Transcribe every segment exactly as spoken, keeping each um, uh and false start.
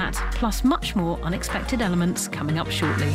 that, plus much more unexpected elements coming up shortly.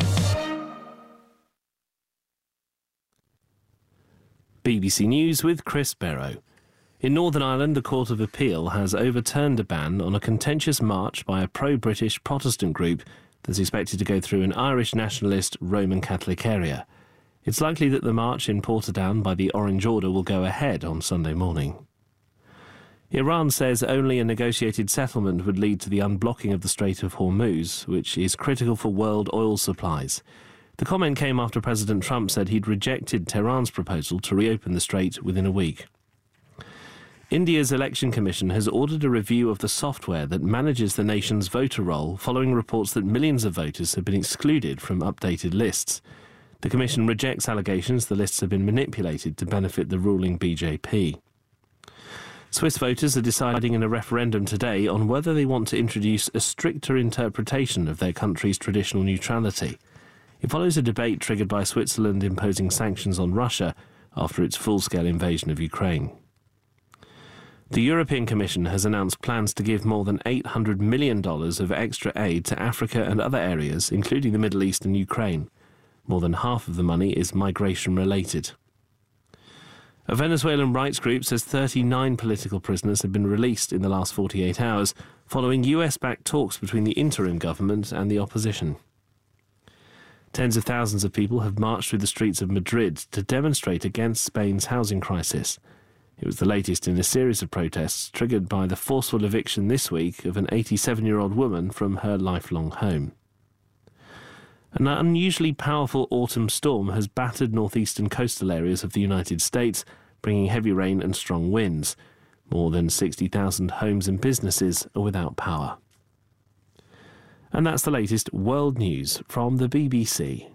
B B C News with Chris Barrow. In Northern Ireland, the Court of Appeal has overturned a ban on a contentious march by a pro-British Protestant group that's expected to go through an Irish nationalist Roman Catholic area. It's likely that the march in Portadown by the Orange Order will go ahead on Sunday morning. Iran says only a negotiated settlement would lead to the unblocking of the Strait of Hormuz, which is critical for world oil supplies. The comment came after President Trump said he'd rejected Tehran's proposal to reopen the strait within a week. India's Election Commission has ordered a review of the software that manages the nation's voter roll following reports that millions of voters have been excluded from updated lists. The Commission rejects allegations the lists have been manipulated to benefit the ruling B J P. Swiss voters are deciding in a referendum today on whether they want to introduce a stricter interpretation of their country's traditional neutrality. It follows a debate triggered by Switzerland imposing sanctions on Russia after its full-scale invasion of Ukraine. The European Commission has announced plans to give more than eight hundred million dollars of extra aid to Africa and other areas, including the Middle East and Ukraine. More than half of the money is migration-related. A Venezuelan rights group says thirty-nine political prisoners have been released in the last forty-eight hours, following U S-backed talks between the interim government and the opposition. Tens of thousands of people have marched through the streets of Madrid to demonstrate against Spain's housing crisis. It was the latest in a series of protests triggered by the forceful eviction this week of an eighty-seven-year-old woman from her lifelong home. An unusually powerful autumn storm has battered northeastern coastal areas of the United States, bringing heavy rain and strong winds. More than sixty thousand homes and businesses are without power. And that's the latest world news from the B B C.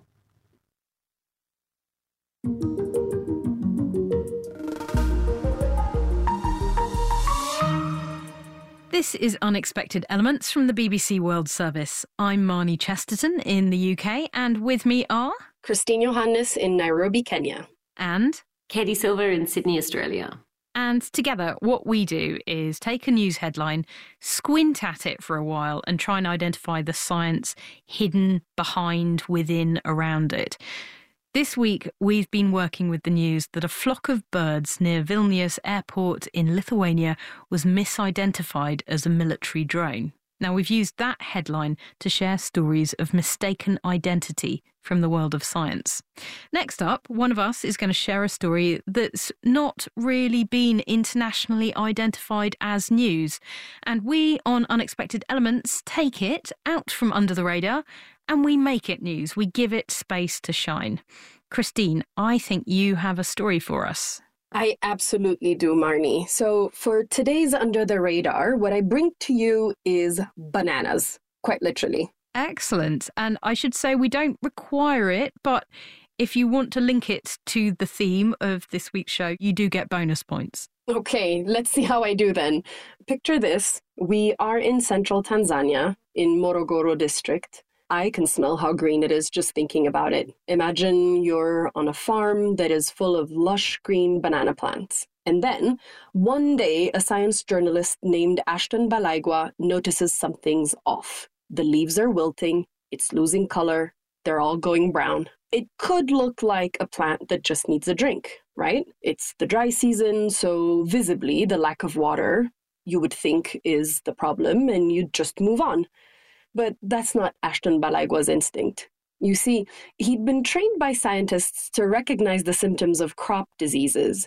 This is Unexpected Elements from the B B C World Service. I'm Marnie Chesterton in the U K, and with me are... Christine Johannes in Nairobi, Kenya. And... Katie Silver in Sydney, Australia. And together, what we do is take a news headline, squint at it for a while, and try and identify the science hidden behind, within, around it. This week, we've been working with the news that a flock of birds near Vilnius airport in Lithuania was misidentified as a military drone. Now, we've used that headline to share stories of mistaken identity from the world of science. Next up, one of us is going to share a story that's not really been internationally identified as news. And we, on Unexpected Elements, take it out from under the radar and we make it news. We give it space to shine. Christine, I think you have a story for us. I absolutely do, Marnie. So for today's Under the Radar, what I bring to you is bananas, quite literally. Excellent. And I should say we don't require it, but if you want to link it to the theme of this week's show, you do get bonus points. Okay, let's see how I do then. Picture this. We are in central Tanzania, in Morogoro district. I can smell how green it is just thinking about it. Imagine you're on a farm that is full of lush green banana plants. And then, one day, a science journalist named Ashton Balaigwa notices something's off. The leaves are wilting, it's losing color, they're all going brown. It could look like a plant that just needs a drink, right? It's the dry season, so visibly the lack of water, you would think, is the problem, and you'd just move on. But that's not Ashton Balaigwa's instinct. You see, he'd been trained by scientists to recognize the symptoms of crop diseases.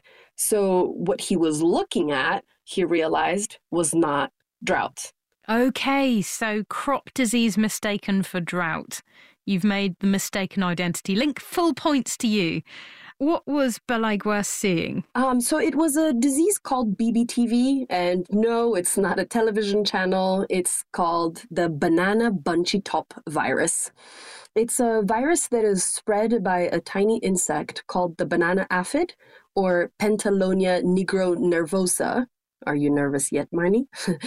So what he was looking at, he realized, was not drought. Okay, so crop disease mistaken for drought. You've made the mistaken identity link. Full points to you. What was Balaigwa seeing? Um, so it was a disease called B B T V, and no, it's not a television channel. It's called the banana bunchy top virus. It's a virus that is spread by a tiny insect called the banana aphid, or Pentalonia nigronervosa. Are you nervous yet, Marnie?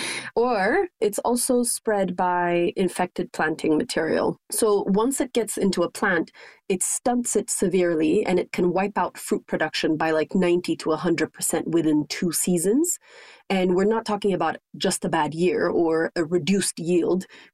Or it's also spread by infected planting material. So once it gets into a plant, it stunts it severely and it can wipe out fruit production by like ninety to one hundred percent within two seasons. And we're not talking about just a bad year or a reduced yield.